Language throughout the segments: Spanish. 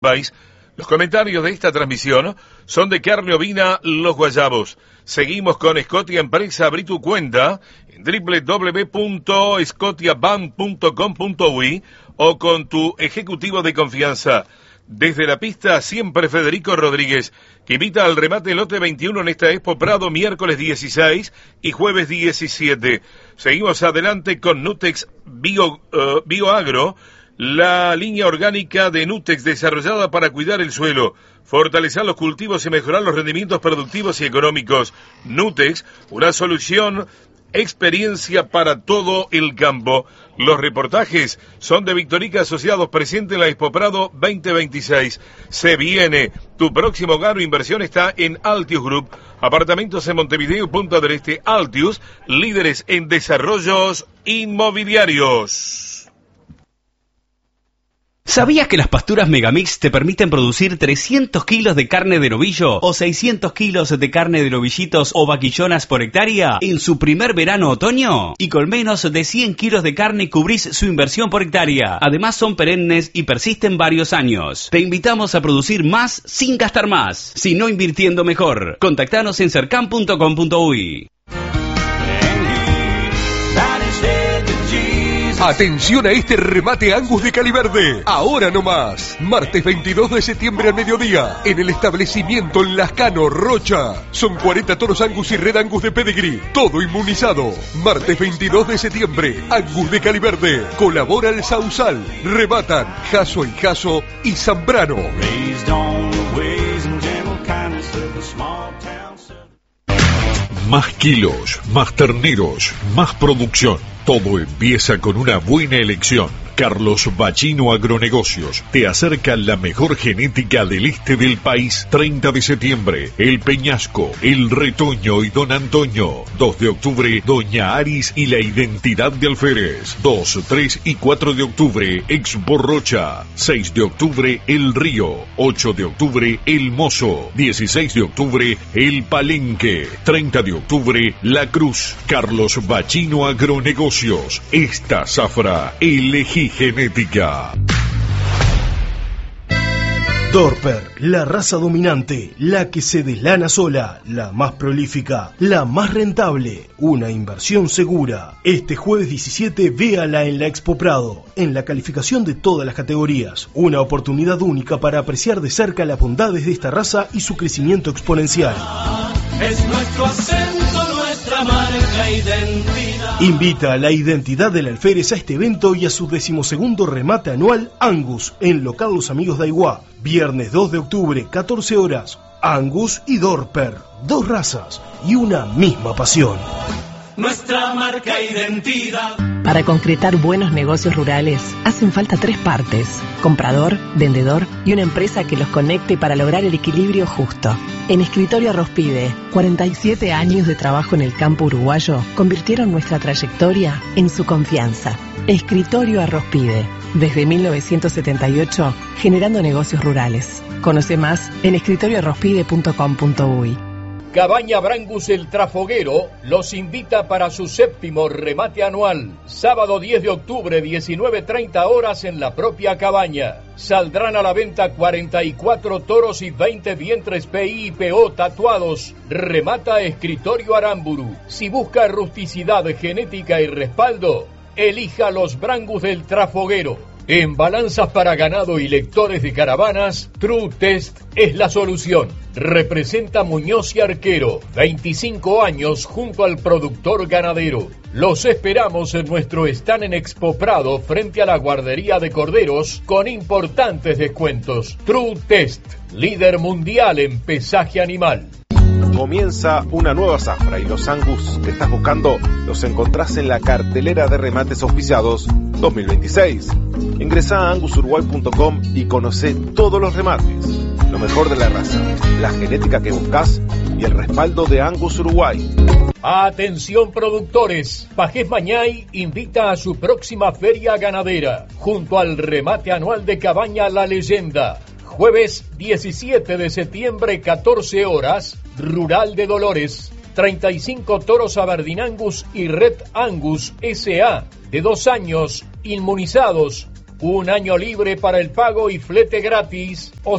país. Los comentarios de esta transmisión son de carne ovina Los Guayabos. Seguimos con Scotia Empresa. Abrí tu cuenta en www.scotiabank.com.uy o con tu ejecutivo de confianza. Desde la pista, siempre Federico Rodríguez, que invita al remate lote 21 en esta Expo Prado, miércoles 16 y jueves 17. Seguimos adelante con Nutex Bioagro, la línea orgánica de Nutex desarrollada para cuidar el suelo, fortalecer los cultivos y mejorar los rendimientos productivos y económicos. Nutex, una solución, experiencia para todo el campo. Los reportajes son de Victorica Asociados, presente en la Expo Prado 2026. Se viene. Tu próximo hogar o inversión está en Altius Group. Apartamentos en Montevideo, Punta del Este. Altius, líderes en desarrollos inmobiliarios. ¿Sabías que las pasturas Megamix te permiten producir 300 kilos de carne de novillo o 600 kilos de carne de novillitos o vaquillonas por hectárea en su primer verano-otoño? Y con menos de 100 kilos de carne cubrís su inversión por hectárea. Además son perennes y persisten varios años. Te invitamos a producir más sin gastar más, sino invirtiendo mejor. Contactanos en cercan.com.uy. Atención a este remate Angus de Caliverde. Ahora no más. Martes 22 de septiembre al mediodía. En el establecimiento Lascano, Rocha. Son 40 toros Angus y Red Angus de Pedigree. Todo inmunizado. Martes 22 de septiembre. Angus de Caliverde. Colabora el Sausal. Rematan Jaso y Jaso y Zambrano. Más kilos, más terneros, más producción. Todo empieza con una buena elección. Carlos Bachino Agronegocios te acerca la mejor genética del este del país. 30 de septiembre, El Peñasco, El Retoño y Don Antonio. 2 de octubre, Doña Aris y la Identidad de Alférez. 2, 3 y 4 de octubre, Expo Rocha. 6 de octubre, El Río. 8 de octubre, El Mozo. 16 de octubre, El Palenque. 30 de octubre, La Cruz. Carlos Bachino Agronegocios. Esta zafra, elegí genética. Dorper, la raza dominante, la que se deslana sola, la más prolífica, la más rentable, una inversión segura. Este jueves 17, véala en la Expo Prado, en la calificación de todas las categorías. Una oportunidad única para apreciar de cerca las bondades de esta raza y su crecimiento exponencial. Es nuestro acento, nuestra marca identidad. Invita a la Identidad del Alférez a este evento y a su 12º remate anual Angus en local Los Amigos de Aiguá. Viernes 2 de octubre, 14 horas. Angus y Dorper, dos razas y una misma pasión. Nuestra marca identidad. Para concretar buenos negocios rurales, hacen falta 3 partes: comprador, vendedor y una empresa que los conecte para lograr el equilibrio justo. En Escritorio Arrospide, 47 años de trabajo en el campo uruguayo convirtieron nuestra trayectoria en su confianza. Escritorio Arrospide, desde 1978, generando negocios rurales. Conoce más en escritorioarrospide.com.uy. Cabaña Brangus El Trafoguero los invita para su 7º remate anual. Sábado 10 de octubre, 19:30 horas en la propia cabaña. Saldrán a la venta 44 toros y 20 vientres PI y PO tatuados. Remata Escritorio Aramburu. Si busca rusticidad, genética y respaldo, elija los Brangus del Trafoguero. En balanzas para ganado y lectores de caravanas, True Test es la solución. Representa Muñoz y Arquero, 25 años junto al productor ganadero. Los esperamos en nuestro stand en Expo Prado frente a la guardería de corderos con importantes descuentos. True Test, líder mundial en pesaje animal. Comienza una nueva zafra y los Angus que estás buscando los encontrás en la cartelera de remates auspiciados 2026. Ingresá a angusuruguay.com y conocé todos los remates, lo mejor de la raza, la genética que buscas y el respaldo de Angus Uruguay. Atención productores, Pajés Mañay invita a su próxima feria ganadera, junto al remate anual de Cabaña La Leyenda. Jueves 17 de septiembre, 14 horas, Rural de Dolores. 35 toros Aberdeen Angus y Red Angus S.A. de 2 años, inmunizados. un año libre para el pago y flete gratis o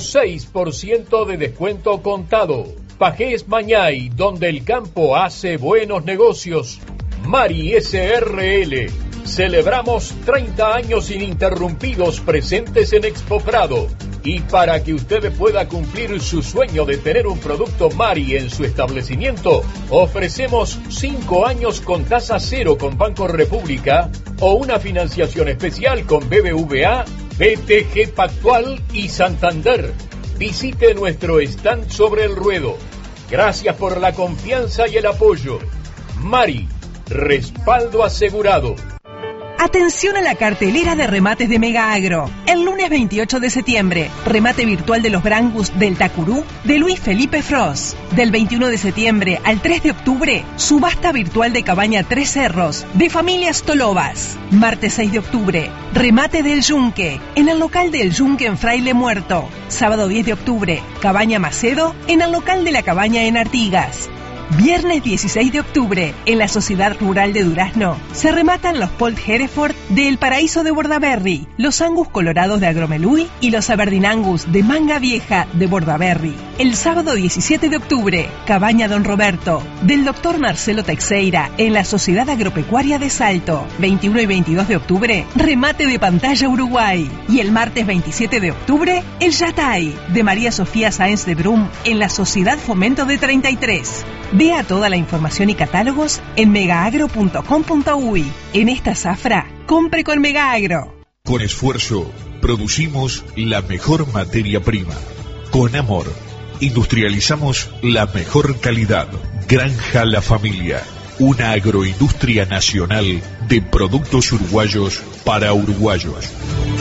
6% de descuento contado. Pajés Mañay, donde el campo hace buenos negocios. Mari SRL. Celebramos 30 años ininterrumpidos presentes en Expo Prado. Y para que usted pueda cumplir su sueño de tener un producto Mari en su establecimiento, ofrecemos 5 años con tasa cero con Banco República o una financiación especial con BBVA, BTG Pactual y Santander. Visite nuestro stand sobre el ruedo. Gracias por la confianza y el apoyo. Mari, respaldo asegurado. Atención a la cartelera de remates de Mega Agro. El lunes 28 de septiembre, remate virtual de los Brangus del Tacurú de Luis Felipe Frost. Del 21 de septiembre al 3 de octubre, subasta virtual de Cabaña Tres Cerros de Familias Tolobas. Martes 6 de octubre, remate del Yunque en el local del Yunque en Fraile Muerto. Sábado 10 de octubre, Cabaña Macedo en el local de la Cabaña en Artigas. Viernes 16 de octubre, en la Sociedad Rural de Durazno, se rematan los Polt Hereford de El Paraíso de Bordaberry, los Angus Colorados de Agromelui y los Aberdeen Angus de Manga Vieja de Bordaberry. El sábado 17 de octubre, Cabaña Don Roberto, del Dr. Marcelo Teixeira, en la Sociedad Agropecuaria de Salto. 21 y 22 de octubre, remate de Pantalla Uruguay. Y el martes 27 de octubre, el Yatay, de María Sofía Sáenz de Brum, en la Sociedad Fomento de 33. Vea toda la información y catálogos en megaagro.com.uy. En esta zafra, compre con Megaagro. Con esfuerzo, producimos la mejor materia prima. Con amor, industrializamos la mejor calidad. Granja La Familia, una agroindustria nacional de productos uruguayos para uruguayos.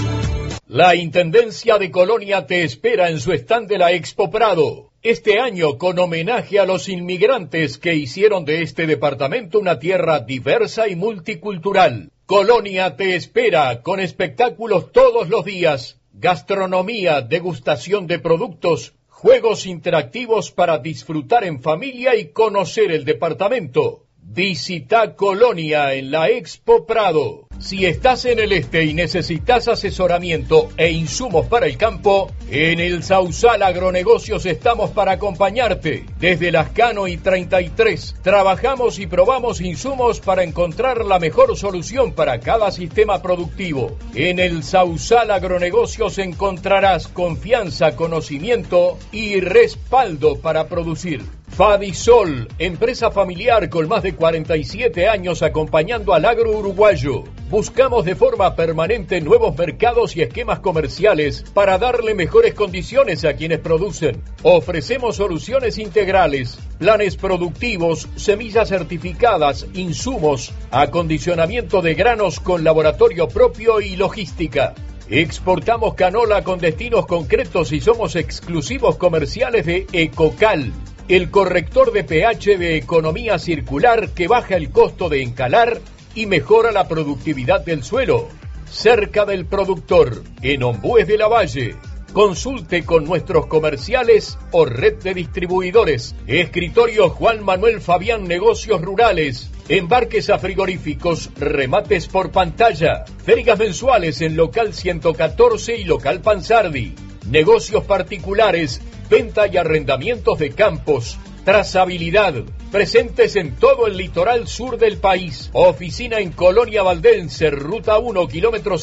La Intendencia de Colonia te espera en su stand de la Expo Prado. Este año con homenaje a los inmigrantes que hicieron de este departamento una tierra diversa y multicultural. Colonia te espera con espectáculos todos los días, gastronomía, degustación de productos, juegos interactivos para disfrutar en familia y conocer el departamento. Visita Colonia en la Expo Prado. Si estás en el este y necesitas asesoramiento e insumos para el campo, en el Sausal Agronegocios estamos para acompañarte. Desde Lascano y 33, trabajamos y probamos insumos para encontrar la mejor solución para cada sistema productivo. En el Sausal Agronegocios encontrarás confianza, conocimiento y respaldo para producir. Fadisol, empresa familiar con más de 47 años acompañando al agro uruguayo. Buscamos de forma permanente nuevos mercados y esquemas comerciales para darle mejores condiciones a quienes producen. Ofrecemos soluciones integrales, planes productivos, semillas certificadas, insumos, acondicionamiento de granos con laboratorio propio y logística. Exportamos canola con destinos concretos y somos exclusivos comerciales de Ecocal, el corrector de pH de economía circular que baja el costo de encalar y mejora la productividad del suelo. Cerca del productor, en Ombúes de la Valle. Consulte con nuestros comerciales o red de distribuidores. Escritorio Juan Manuel Fabián Negocios Rurales. Embarques a frigoríficos, remates por pantalla. Ferias mensuales en local 114 y local Pansardi. Negocios particulares, venta y arrendamientos de campos. Trazabilidad, presentes en todo el litoral sur del país. Oficina en Colonia Valdense, Ruta 1, kilómetro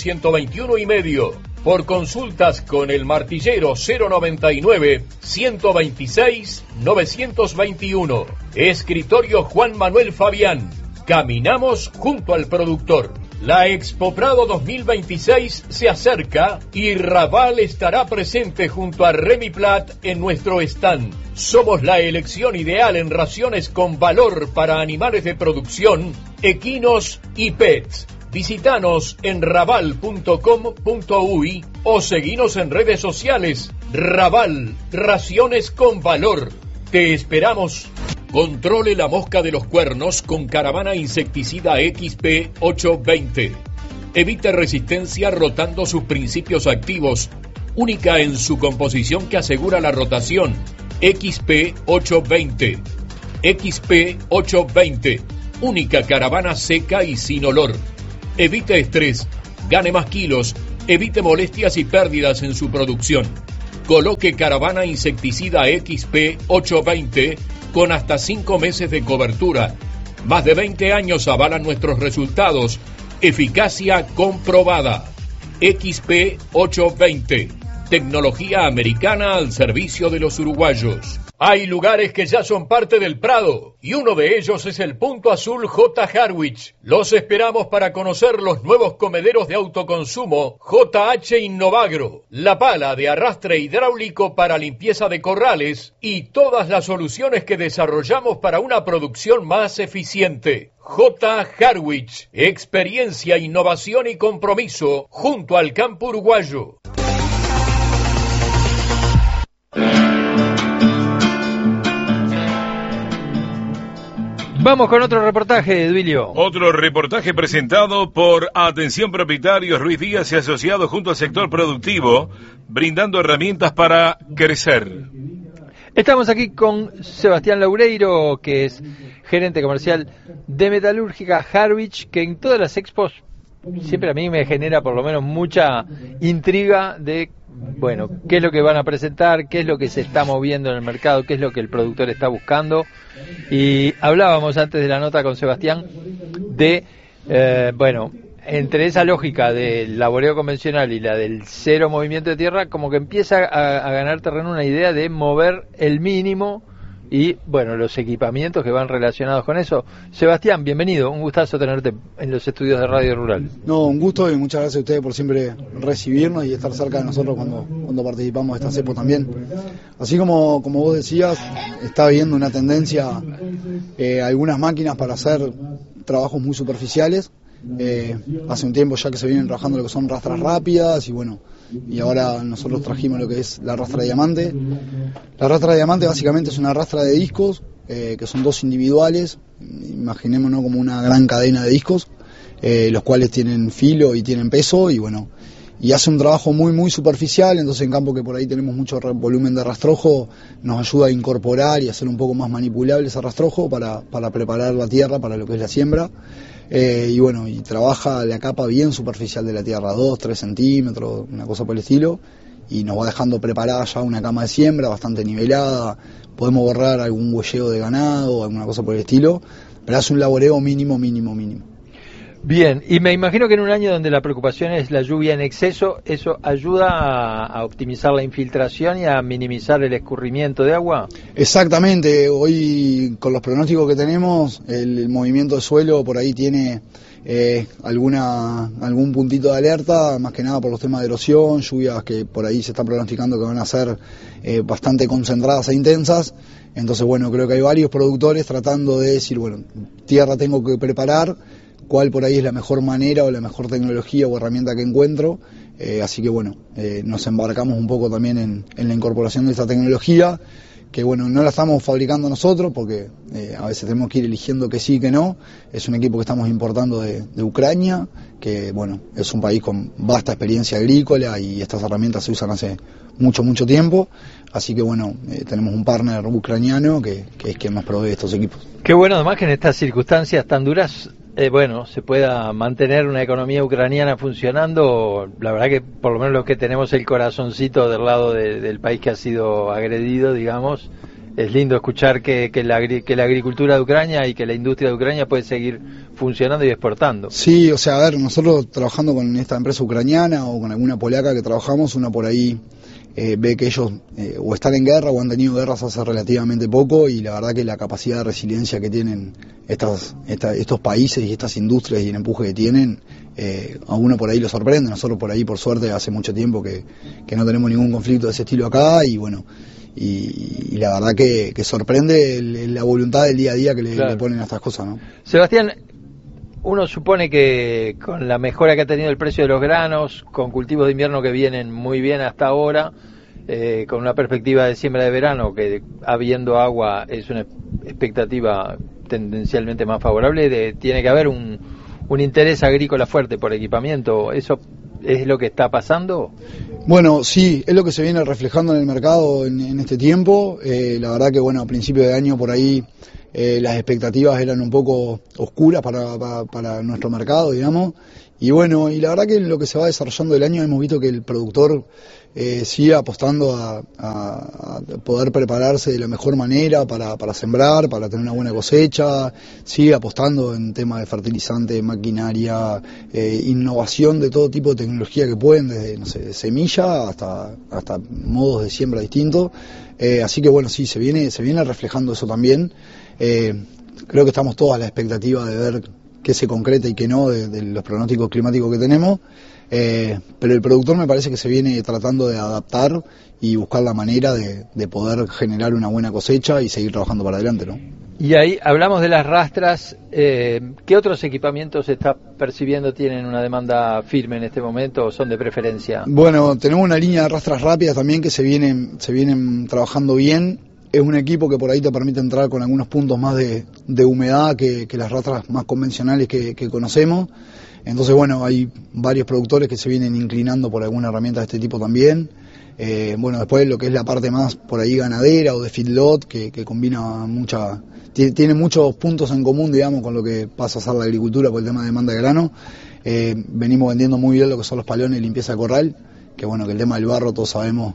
121,5. Por consultas con el martillero 099-126-921. Escritorio Juan Manuel Fabián. Caminamos junto al productor. La Expo Prado 2026 se acerca y Raval estará presente junto a Remiplat en nuestro stand. Somos la elección ideal en raciones con valor para animales de producción, equinos y pets. Visítanos en raval.com.uy o seguinos en redes sociales. Raval, raciones con valor. Te esperamos. Controle la mosca de los cuernos con Caravana Insecticida XP 820. Evite resistencia rotando sus principios activos, única en su composición que asegura la rotación. XP 820. XP 820. Única caravana seca y sin olor. Evite estrés, gane más kilos Evite molestias y pérdidas en su producción. Coloque Caravana Insecticida XP 820 con hasta 5 meses de cobertura. Más de 20 años avalan nuestros resultados. Eficacia comprobada. XP 820. Tecnología americana al servicio de los uruguayos. Hay lugares que ya son parte del Prado y uno de ellos es el Punto Azul J. Harwich. Los esperamos para conocer los nuevos comederos de autoconsumo JH Innovagro, la pala de arrastre hidráulico para limpieza de corrales y todas las soluciones que desarrollamos para una producción más eficiente. J. Harwich, experiencia, innovación y compromiso junto al campo uruguayo. Vamos con otro reportaje, Duilio. Otro reportaje presentado por Atención Propietarios Ruiz Díaz y asociados junto al sector productivo, brindando herramientas para crecer. Estamos aquí con Sebastián Laureiro, que es gerente comercial de Metalúrgica Harwich, que en todas las expos siempre a mí me genera por lo menos mucha intriga de, bueno, qué es lo que van a presentar, qué es lo que se está moviendo en el mercado, qué es lo que el productor está buscando. Y hablábamos antes de la nota con Sebastián de, bueno, entre esa lógica del laboreo convencional y la del cero movimiento de tierra, como que empieza a ganar terreno una idea de mover el mínimo y, bueno, los equipamientos que van relacionados con eso. Sebastián, bienvenido, un gustazo tenerte en los estudios de Radio Rural. No, un gusto y muchas gracias a ustedes por siempre recibirnos y estar cerca de nosotros cuando participamos de esta CEPO también. Así como vos decías, está habiendo una tendencia, algunas máquinas para hacer trabajos muy superficiales. Hace un tiempo ya que se vienen trabajando lo que son rastras rápidas y bueno, y ahora nosotros trajimos lo que es la rastra de diamante. La rastra de diamante básicamente es una rastra de discos, que son dos individuales, imaginémonos como una gran cadena de discos, los cuales tienen filo y tienen peso y bueno, y hace un trabajo muy muy superficial. Entonces en campo que por ahí tenemos mucho volumen de rastrojo, nos ayuda a incorporar y hacer un poco más manipulable ese rastrojo para preparar la tierra para lo que es la siembra. Y bueno, y trabaja la capa bien superficial de la tierra, 2-3 centímetros, una cosa por el estilo, y nos va dejando preparada ya una cama de siembra bastante nivelada. Podemos borrar algún huelleo de ganado, alguna cosa por el estilo, pero hace un laboreo mínimo. Bien, y me imagino que en un año donde la preocupación es la lluvia en exceso, ¿eso ayuda a optimizar la infiltración y a minimizar el escurrimiento de agua? Exactamente, hoy con los pronósticos que tenemos, el movimiento de suelo por ahí tiene algún puntito de alerta, más que nada por los temas de erosión, lluvias que por ahí se están pronosticando que van a ser bastante concentradas e intensas. Entonces bueno, creo que hay varios productores tratando de decir, bueno, tierra tengo que preparar, cuál por ahí es la mejor manera o la mejor tecnología o herramienta que encuentro, así que bueno, nos embarcamos un poco también en la incorporación de esta tecnología, que bueno, no la estamos fabricando nosotros porque a veces tenemos que ir eligiendo que sí y que no. Es un equipo que estamos importando de Ucrania, que bueno, es un país con vasta experiencia agrícola y estas herramientas se usan hace mucho tiempo, así que bueno, tenemos un partner ucraniano que es quien nos provee estos equipos. Qué bueno además que en estas circunstancias tan duras bueno, se pueda mantener una economía ucraniana funcionando. La verdad que por lo menos los que tenemos el corazoncito del lado del país que ha sido agredido, digamos, es lindo escuchar que la agricultura de Ucrania y que la industria de Ucrania puede seguir funcionando y exportando. Sí, o sea, a ver, nosotros trabajando con esta empresa ucraniana o con alguna polaca que trabajamos, una por ahí ve que ellos o están en guerra o han tenido guerras hace relativamente poco, y la verdad que la capacidad de resiliencia que tienen estos países y estas industrias y el empuje que tienen, a uno por ahí lo sorprende. Nosotros por ahí, por suerte, hace mucho tiempo que no tenemos ningún conflicto de ese estilo acá, y bueno, y la verdad que sorprende la voluntad del día a día que le ponen a estas cosas, ¿no? Sebastián, uno supone que con la mejora que ha tenido el precio de los granos, con cultivos de invierno que vienen muy bien hasta ahora, con una perspectiva de siembra de verano que habiendo agua es una expectativa tendencialmente más favorable, tiene que haber un interés agrícola fuerte por equipamiento. ¿Eso es lo que está pasando? Bueno, sí, es lo que se viene reflejando en el mercado en este tiempo. La verdad que bueno, a principio de año por ahí las expectativas eran un poco oscuras para nuestro mercado, digamos. Y bueno, y la verdad que lo que se va desarrollando el año hemos visto que el productor sigue apostando a poder prepararse de la mejor manera para sembrar, para tener una buena cosecha, sigue apostando en temas de fertilizante, maquinaria, innovación de todo tipo de tecnología que pueden, desde, no sé, semilla hasta modos de siembra distintos. Así que bueno, sí, se viene reflejando eso también. Creo que estamos todos a la expectativa de ver qué se concreta y qué no de los pronósticos climáticos que tenemos, pero el productor me parece que se viene tratando de adaptar y buscar la manera de poder generar una buena cosecha y seguir trabajando para adelante, ¿no? Y ahí hablamos de las rastras. ¿Qué otros equipamientos se está percibiendo tienen una demanda firme en este momento o son de preferencia? Bueno, tenemos una línea de rastras rápidas también que se vienen trabajando bien. Es un equipo que por ahí te permite entrar con algunos puntos más de humedad que las rastras más convencionales que conocemos. Entonces, bueno, hay varios productores que se vienen inclinando por alguna herramienta de este tipo también. Bueno, después lo que es la parte más por ahí ganadera o de feedlot, que combina tiene muchos puntos en común, digamos, con lo que pasa a ser la agricultura por el tema de demanda de grano. Venimos vendiendo muy bien lo que son los palones y limpieza de corral, que bueno, que el tema del barro todos sabemos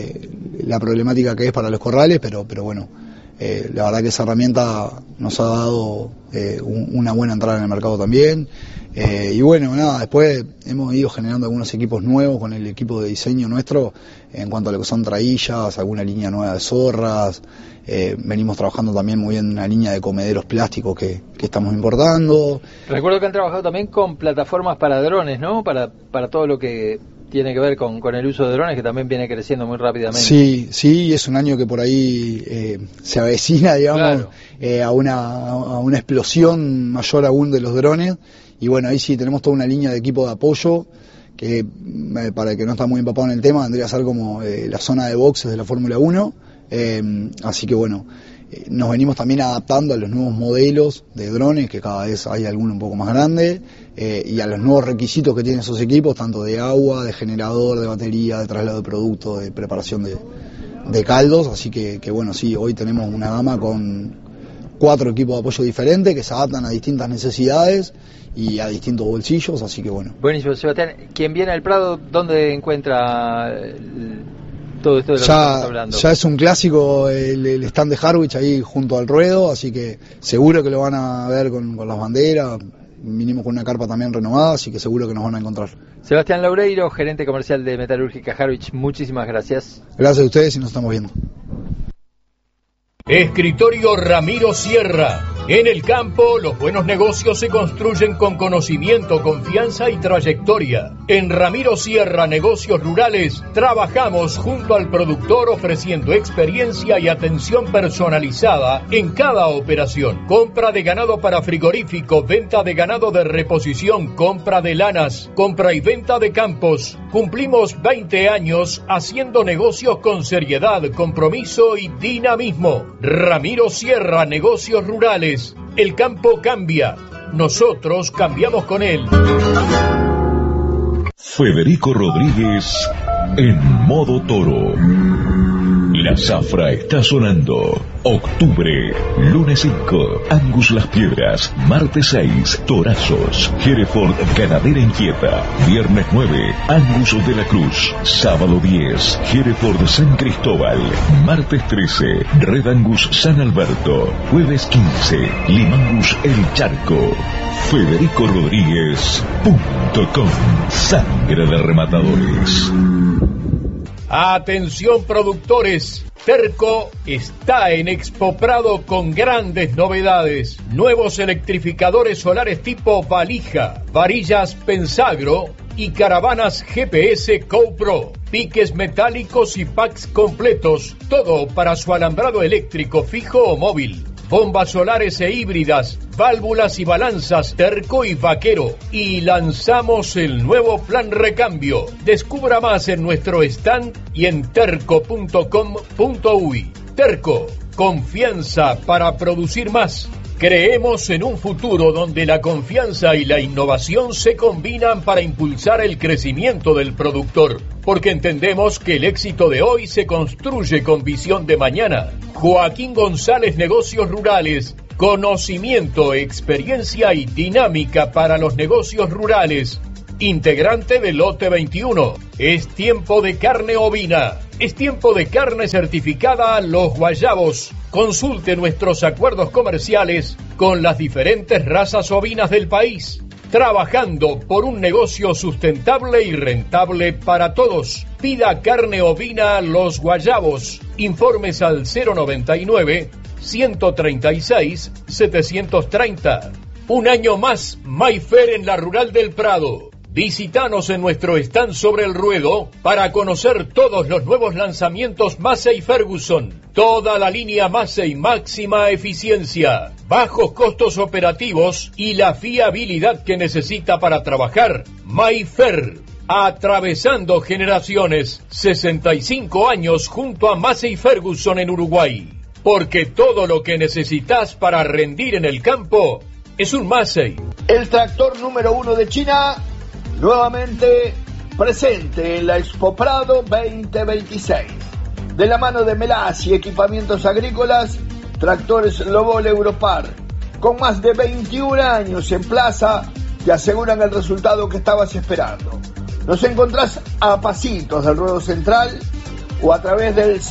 la problemática que es para los corrales, pero bueno, la verdad que esa herramienta nos ha dado una buena entrada en el mercado también. Y bueno, nada, después hemos ido generando algunos equipos nuevos con el equipo de diseño nuestro en cuanto a lo que son traillas, alguna línea nueva de zorras. Venimos trabajando también muy bien en una línea de comederos plásticos que estamos importando. Recuerdo que han trabajado también con plataformas para drones, ¿no? Para todo lo que tiene que ver con el uso de drones, que también viene creciendo muy rápidamente. Sí, es un año que por ahí se avecina, digamos, claro, a una explosión mayor aún de los drones. Y bueno, ahí sí tenemos toda una línea de equipo de apoyo que, para el que no está muy empapado en el tema, vendría a ser como la zona de boxes de la Fórmula 1. Así que bueno, nos venimos también adaptando a los nuevos modelos de drones, que cada vez hay alguno un poco más grande, y a los nuevos requisitos que tienen esos equipos, tanto de agua, de generador, de batería, de traslado de productos, de preparación de caldos. Así que bueno, sí, hoy tenemos una gama con 4 equipos de apoyo diferentes que se adaptan a distintas necesidades y a distintos bolsillos, así que bueno. Buenísimo, Sebastián. Quien viene al Prado, ¿dónde encuentra todo esto de lo que estamos hablando? Ya es un clásico el stand de Harwich ahí junto al ruedo, así que seguro que lo van a ver con las banderas. Vinimos con una carpa también renovada, así que seguro que nos van a encontrar. Sebastián Loureiro, gerente comercial de Metalúrgica Harwich, muchísimas gracias. Gracias a ustedes y nos estamos viendo. Escritorio Ramiro Sierra. En el campo, los buenos negocios se construyen con conocimiento, confianza y trayectoria. En Ramiro Sierra Negocios Rurales, trabajamos junto al productor ofreciendo experiencia y atención personalizada en cada operación. Compra de ganado para frigorífico, venta de ganado de reposición, compra de lanas, compra y venta de campos. Cumplimos 20 años haciendo negocios con seriedad, compromiso y dinamismo. Ramiro Sierra Negocios Rurales. El campo cambia, nosotros cambiamos con él. Federico Rodríguez en modo toro. La zafra está sonando. Octubre, lunes 5, Angus Las Piedras. Martes 6, Torazos. Hereford Ganadera Inquieta. Viernes 9, Angus de la Cruz. Sábado 10, Hereford San Cristóbal. Martes 13, Red Angus San Alberto. Jueves 15, Limangus El Charco. FedericoRodríguez.com. Sangre de rematadores. Atención productores, Terco está en Expo Prado con grandes novedades. Nuevos electrificadores solares tipo valija, varillas Pensagro y caravanas GPS GoPro. Piques metálicos y packs completos, todo para su alambrado eléctrico fijo o móvil. Bombas solares e híbridas, válvulas y balanzas Terco y Vaquero. Y lanzamos el nuevo plan recambio. Descubra más en nuestro stand y en terco.com.uy. Terco, confianza para producir más. Creemos en un futuro donde la confianza y la innovación se combinan para impulsar el crecimiento del productor, porque entendemos que el éxito de hoy se construye con visión de mañana. Joaquín González Negocios Rurales, Conocimiento, experiencia y dinámica para los negocios rurales. Integrante del lote 21. Es tiempo de carne ovina. Es tiempo de carne certificada Los Guayabos. Consulte nuestros acuerdos comerciales con las diferentes razas ovinas del país. Trabajando por un negocio sustentable y rentable para todos. Pida carne ovina Los Guayabos. Informes al 099-136-730. Un año más, Mayfair en la Rural del Prado. Visítanos en nuestro stand sobre el ruedo para conocer todos los nuevos lanzamientos Massey Ferguson. Toda la línea Massey, máxima eficiencia, bajos costos operativos y la fiabilidad que necesita para trabajar. Mayfair, atravesando generaciones, 65 años junto a Massey Ferguson en Uruguay. Porque todo lo que necesitas para rendir en el campo es un Massey. El tractor número 1 de China, nuevamente presente en la Expo Prado 2026. De la mano de Melas y Equipamientos Agrícolas, Tractores Lobol Europar, con más de 21 años en plaza, te aseguran el resultado que estabas esperando. Nos encontrás a pasitos del ruedo central o a través del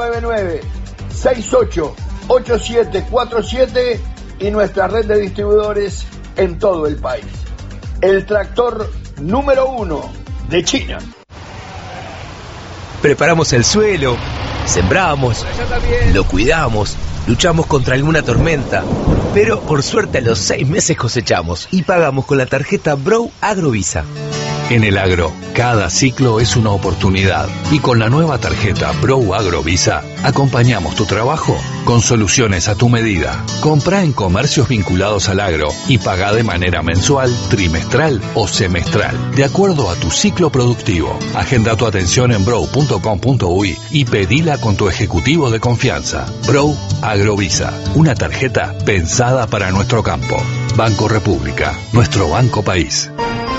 099-688747 y nuestra red de distribuidores en todo el país. El tractor número 1 de China. Preparamos el suelo, sembramos, lo cuidamos, luchamos contra alguna tormenta, pero por suerte a los 6 meses cosechamos y pagamos con la tarjeta Brow Agrovisa. En el agro, cada ciclo es una oportunidad y con la nueva tarjeta Brow Agrovisa acompañamos tu trabajo con soluciones a tu medida. Compra en comercios vinculados al agro y paga de manera mensual, trimestral o semestral, de acuerdo a tu ciclo productivo. Agenda tu atención en brow.com.uy y pedila con tu ejecutivo de confianza. Brow Agrovisa, una tarjeta pensada para nuestro campo. Banco República, nuestro banco país.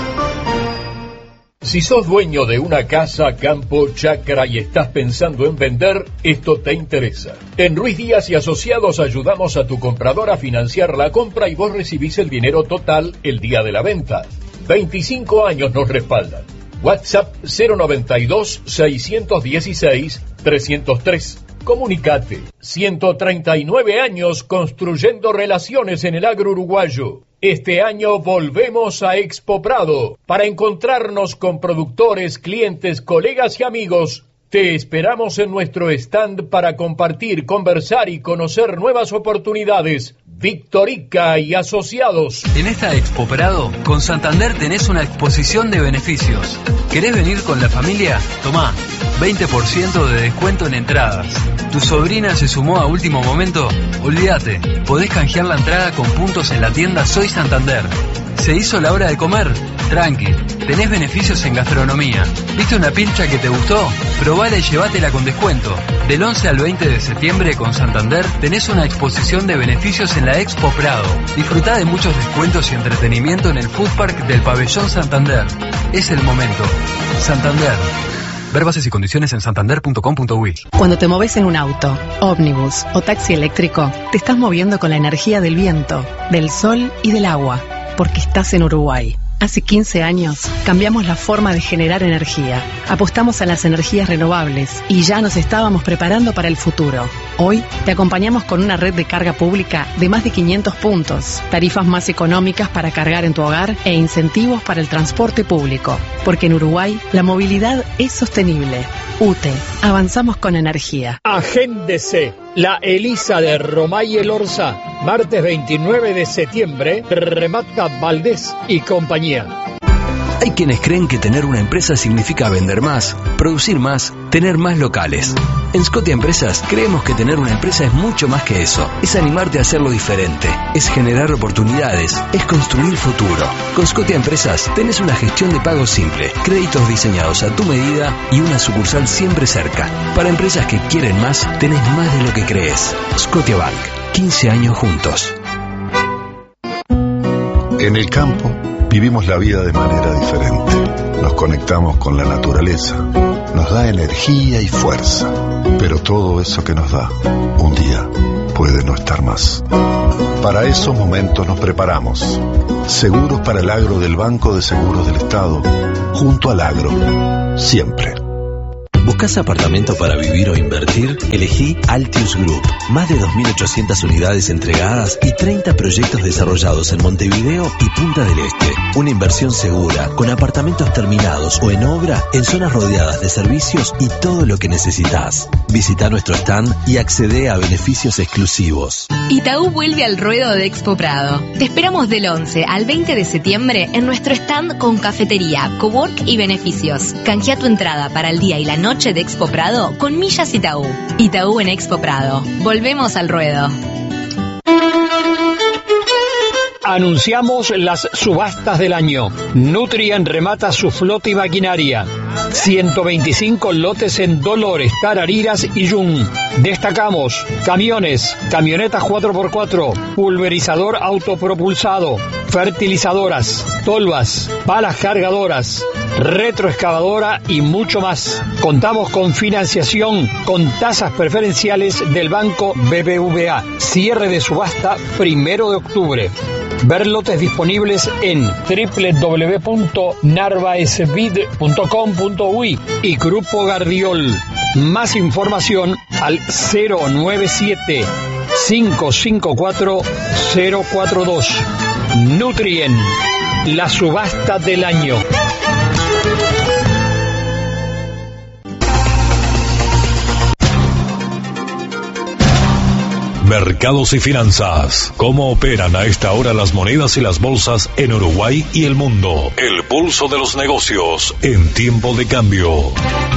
Si sos dueño de una casa, campo, chacra y estás pensando en vender, esto te interesa. En Ruiz Díaz y Asociados ayudamos a tu comprador a financiar la compra y vos recibís el dinero total el día de la venta. 25 años nos respaldan. WhatsApp 092-616-303. Comunicate. 139 años construyendo relaciones en el agro uruguayo. Este año volvemos a Expo Prado para encontrarnos con productores, clientes, colegas y amigos. Te esperamos en nuestro stand para compartir, conversar y conocer nuevas oportunidades. Victorica y Asociados. En esta Expo Prado, con Santander tenés una exposición de beneficios. ¿Querés venir con la familia? Tomá, 20% de descuento en entradas. ¿Tu sobrina se sumó a último momento? Olvídate, podés canjear la entrada con puntos en la tienda Soy Santander. ¿Se hizo la hora de comer? Tranqui, tenés beneficios en gastronomía. ¿Viste una pilcha que te gustó? Probala y llévatela con descuento. Del 11 al 20 de septiembre con Santander tenés una exposición de beneficios en la Expo Prado. Disfrutá de muchos descuentos y entretenimiento en el Food Park del Pabellón Santander. Es el momento. Santander. Ver bases y condiciones en santander.com.uy. Cuando te moves en un auto, ómnibus o taxi eléctrico, te estás moviendo con la energía del viento, del sol y del agua, porque estás en Uruguay. Hace 15 años cambiamos la forma de generar energía, apostamos a las energías renovables y ya nos estábamos preparando para el futuro. Hoy te acompañamos con una red de carga pública de más de 500 puntos, tarifas más económicas para cargar en tu hogar e incentivos para el transporte público. Porque en Uruguay la movilidad es sostenible. UTE, avanzamos con energía. Agéndese. La Elisa de Romay El Orza, martes 29 de septiembre, remata Valdés y compañía. Hay quienes creen que tener una empresa significa vender más, producir más, tener más locales. En Scotia Empresas creemos que tener una empresa es mucho más que eso. Es animarte a hacerlo diferente, es generar oportunidades, es construir futuro. Con Scotia Empresas tenés una gestión de pagos simple, créditos diseñados a tu medida y una sucursal siempre cerca. Para empresas que quieren más, tenés más de lo que crees. Scotia Bank, 15 años juntos. En el campo vivimos la vida de manera diferente. Nos conectamos con la naturaleza. Nos da energía y fuerza. Pero todo eso que nos da, un día puede no estar más. Para esos momentos nos preparamos. Seguros para el agro del Banco de Seguros del Estado. Junto al agro. Siempre. ¿Buscas apartamento para vivir o invertir? Elegí Altius Group. Más de 2.800 unidades entregadas y 30 proyectos desarrollados en Montevideo y Punta del Este. Una inversión segura, con apartamentos terminados o en obra, en zonas rodeadas de servicios y todo lo que necesitas. Visita nuestro stand y accede a beneficios exclusivos. Itaú vuelve al ruedo de Expo Prado. Te esperamos del 11 al 20 de septiembre en nuestro stand con cafetería, cowork y beneficios. Canjea tu entrada para el día y la noche de Expo Prado con millas Itaú. Itaú en Expo Prado. Volvemos al ruedo. Anunciamos las subastas del año. Nutrien remata su flota y maquinaria. 125 lotes en Dolores, Tarariras y Yum. Destacamos camiones, camionetas 4x4, pulverizador autopropulsado, fertilizadoras, tolvas, palas cargadoras, retroexcavadora y mucho más. Contamos con financiación con tasas preferenciales del Banco BBVA. Cierre de subasta 1 de octubre. Ver lotes disponibles en www.narvaesvid.com.uy y Grupo Gardiol. Más información al 097 554 042. Nutrien, la subasta del año. Mercados y finanzas. ¿Cómo operan a esta hora las monedas y las bolsas en Uruguay y el mundo? El pulso de los negocios en tiempo de cambio.